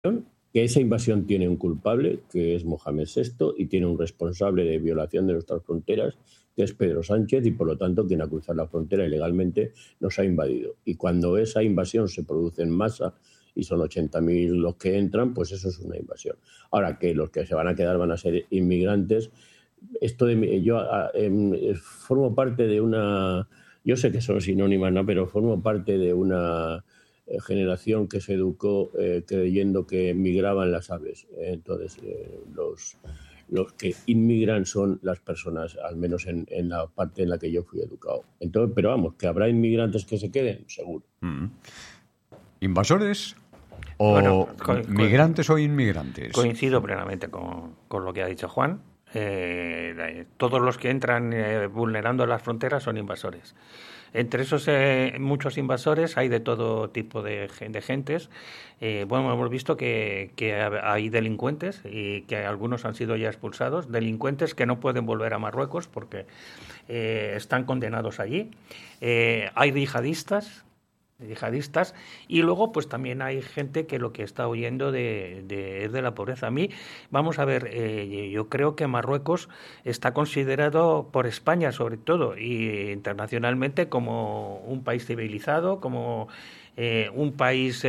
que esa invasión tiene un culpable, que es Mohamed VI, y tiene un responsable de violación de nuestras fronteras, que es Pedro Sánchez, y por lo tanto quien ha cruzado la frontera ilegalmente nos ha invadido. Y cuando esa invasión se produce en masa y son 80.000 los que entran, pues eso es una invasión. Ahora, que los que se van a quedar van a ser inmigrantes. Yo formo parte de una... Yo sé que son sinónimas, ¿no? Pero formo parte de una generación que se educó creyendo que migraban las aves. Entonces, los que inmigran son las personas, al menos en la parte en la que yo fui educado. Entonces, pero vamos, que habrá inmigrantes que se queden, seguro. ¿Invasores o migrantes o inmigrantes? Coincido plenamente con lo que ha dicho Juan. Todos los que entran vulnerando las fronteras son invasores. Entre esos muchos invasores hay de todo tipo de gentes. Bueno, hemos visto que hay delincuentes y que algunos han sido ya expulsados, delincuentes que no pueden volver a Marruecos porque están condenados allí. Hay yihadistas, y luego pues también hay gente que lo que está huyendo es de la pobreza. A mí, vamos a ver, yo creo que Marruecos está considerado por España sobre todo y internacionalmente como un país civilizado, como un país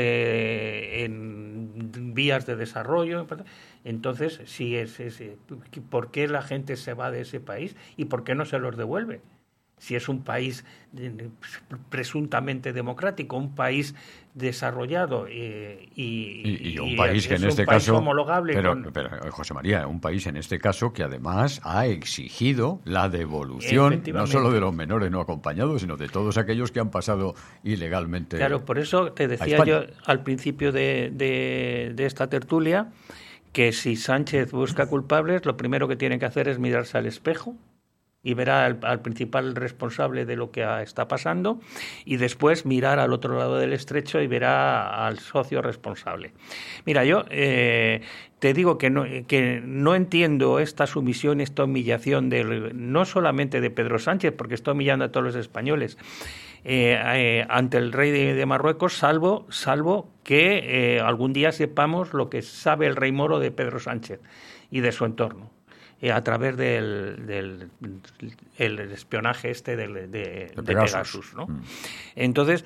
en vías de desarrollo. Entonces, ¿por qué la gente se va de ese país y por qué no se los devuelve? Si es un país presuntamente democrático, un país desarrollado y un país que en este caso homologable pero José María, un país en este caso que además ha exigido la devolución no solo de los menores no acompañados, sino de todos aquellos que han pasado ilegalmente. Claro, por eso te decía yo al principio de esta tertulia que si Sánchez busca culpables, lo primero que tiene que hacer es mirarse al espejo y verá al principal responsable de lo que está pasando y después mirar al otro lado del estrecho y verá al socio responsable. Mira, yo te digo que no entiendo esta sumisión, esta humillación no solamente de Pedro Sánchez, porque está humillando a todos los españoles ante el rey de Marruecos, salvo que algún día sepamos lo que sabe el rey moro de Pedro Sánchez y de su entorno. A través del espionaje de Pegasus, ¿no? Entonces,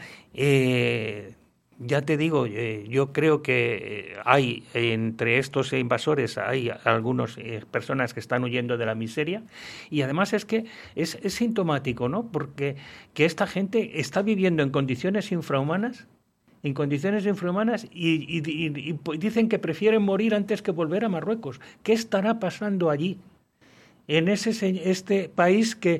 ya te digo, yo creo que hay entre estos invasores hay algunas personas que están huyendo de la miseria y además es que es sintomático, ¿no? Porque que esta gente está viviendo en condiciones infrahumanas y dicen que prefieren morir antes que volver a Marruecos. ¿Qué estará pasando allí? En este país que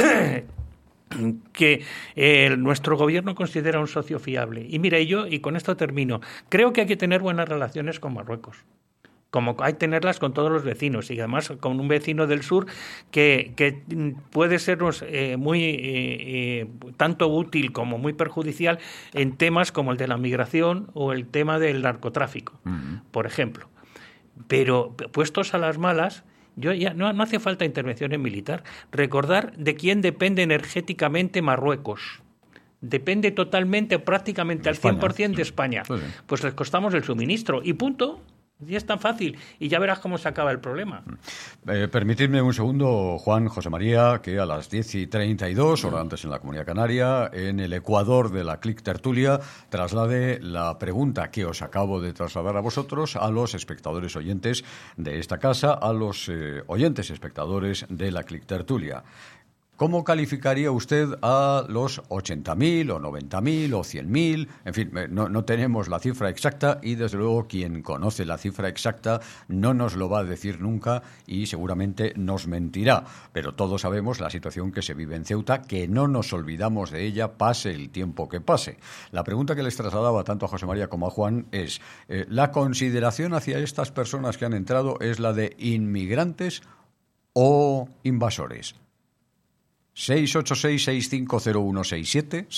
nuestro gobierno considera un socio fiable. Y mira, y con esto termino, creo que hay que tener buenas relaciones con Marruecos, como hay que tenerlas con todos los vecinos, y además con un vecino del sur que puede sernos muy tanto útil como muy perjudicial en temas como el de la migración o el tema del narcotráfico, por ejemplo. Pero puestos a las malas, ya no hace falta intervención militar. Recordar de quién depende energéticamente Marruecos. Depende totalmente, prácticamente al 100% de España. Pues les costamos el suministro y punto. Y es tan fácil. Y ya verás cómo se acaba el problema. Permitidme un segundo, Juan, José María, que a las 10:32, hora antes en la Comunidad Canaria, en el Ecuador de la Clic Tertulia, traslade la pregunta que os acabo de trasladar a vosotros, a los espectadores oyentes de esta casa, a los oyentes espectadores de la Clic Tertulia. ¿Cómo calificaría usted a los 80.000 o 90.000 o 100.000? En fin, no tenemos la cifra exacta y desde luego quien conoce la cifra exacta no nos lo va a decir nunca y seguramente nos mentirá. Pero todos sabemos la situación que se vive en Ceuta, que no nos olvidamos de ella pase el tiempo que pase. La pregunta que les trasladaba tanto a José María como a Juan es, ¿la consideración hacia estas personas que han entrado es la de inmigrantes o invasores? 686-650167,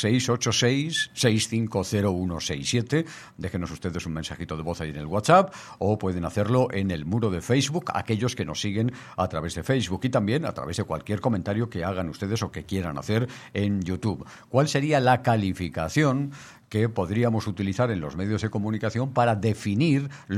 686-650167. Déjenos ustedes un mensajito de voz ahí en el WhatsApp o pueden hacerlo en el muro de Facebook, aquellos que nos siguen a través de Facebook y también a través de cualquier comentario que hagan ustedes o que quieran hacer en YouTube. ¿Cuál sería la calificación que podríamos utilizar en los medios de comunicación para definir